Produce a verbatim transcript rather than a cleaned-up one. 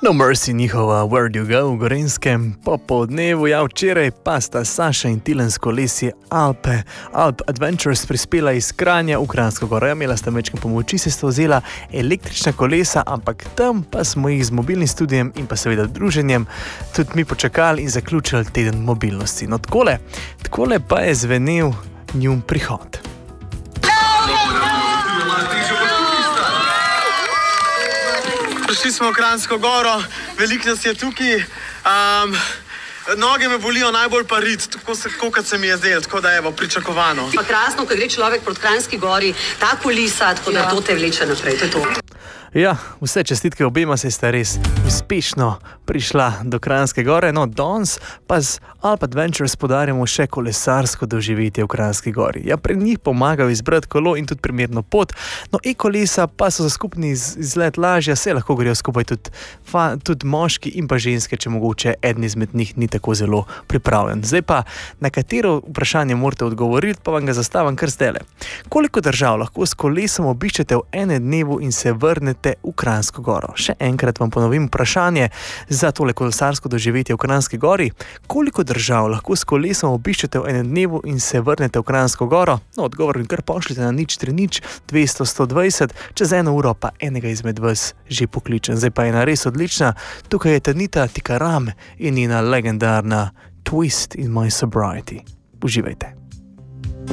No Mercy, njihova Where Do You Go v Gorenjskem popoldnevu. Ja, včeraj pa sta Saša in Tilen s kolesi Alpe, Alp Adventures prispela iz Kranja v Kranjsko Goro. Ja, imela sta večkrat pomoči, se sta vzela električna kolesa, ampak tam pa smo jih z mobilnim studijem in pa seveda druženjem tudi mi počakali in zaključili teden mobilnosti. No, takole, takole pa je zvenel njun prihod. Prišli smo v Kranjsko Goro, veliko nas je tukaj, um, noge me bolijo, najbolj pa rit, tako se, kot se mi je zdelo, tako da je pričakovano. Pa krasno, ko gre človek proti Kranjski Gori, ta kulisa, tako da ja. To te vleče naprej, to je to. Ja, vse čestitke obema, se sta res uspešno prišla do Kranjske Gore. No, danes pa z Alp Adventures podarjamo še kolesarsko doživetje v Kranjski Gori. Ja, pri njih pomagajo izbrati kolo in tudi primerno pot. No, e-kolesa pa so za skupni izlet lažja, se lahko grejo skupaj tudi, fa, tudi moški in pa ženske, če mogoče eden izmed njih ni tako zelo pripravljen. Zdaj pa, na katero vprašanje morate odgovoriti, pa vam ga zastavim kar zdajle. Koliko držav lahko s kolesom obiščete v enem dnevu in se vrnete v Kranjsko Goro? Še enkrat vam ponovim vprašanje za tole kolesarsko doživetje v Kranjski Gori. Koliko držav lahko s kolesom obiščete v enem dnevu in se vrnete v Kranjsko Goro? No, odgovor kar pošljite na nič tri nič dvesto sto dvajset, čez eno uro pa enega izmed vas že pokličem. Zdaj pa je ena res odlična. Tukaj je Tanita Tikaram in njena legendarna Twist in My Sobriety. Uživajte.